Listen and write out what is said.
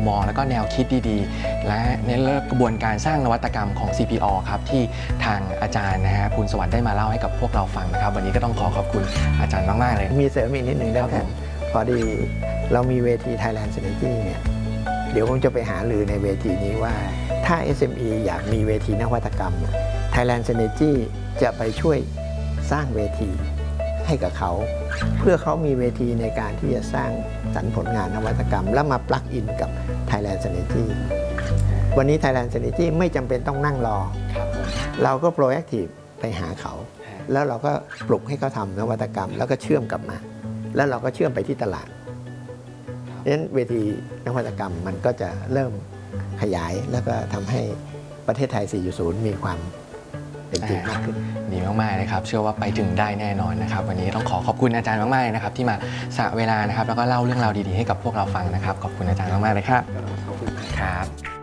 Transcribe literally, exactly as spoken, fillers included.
มองและก็แนวคิดดีๆและในเรื่องกระบวนการสร้างนวัตกรรมของ ซี พี อ ครับที่ทางอาจารย์นะฮะภูลสวัสดิ์ได้มาเล่าให้กับพวกเราฟังนะครับวันนี้ก็ต้องขอขอบคุณอาจารย์มากๆเลยมีเสริมอีกนิดหนึ่งได้ครับพอดีเรามีเวที Thailand Synergy เนี่ยเดี๋ยวผมจะไปหาลือในเวทีนี้ว่าถ้า เอส เอ็ม อี อยากมีเวทีนวัตกรรม Thailand Synergy จะไปช่วยสร้างเวทีให้กับเขาเพื่อเขามีเวทีในการที่จะสร้างสรรค์ผลงานนวัตกรรมแล้วมาปลักอินกับ Thailand Synergy วันนี้ Thailand Synergy ไม่จำเป็นต้องนั่งรอเราก็ proactive ไปหาเขาแล้วเราก็ปลุกให้เขาทำนวัตกรรมแล้วก็เชื่อมกลับมาแล้วเราก็เชื่อมไปที่ตลาดดังนั้นเวทีนวัตกรรมมันก็จะเริ่มขยายแล้วก็ทำให้ประเทศไทย สี่จุดศูนย์ มีความเป็นจริงมากขึ้นดีมากๆนะครับเชื่อว่าไปถึงได้แน่นอนนะครับวันนี้ต้องขอขอบคุณอาจารย์มากๆนะครับที่มาสละเวลานะครับแล้วก็เล่าเรื่องราวดีๆให้กับพวกเราฟังนะครับขอบคุณอาจารย์มากๆเลยครับขอบคุณครับ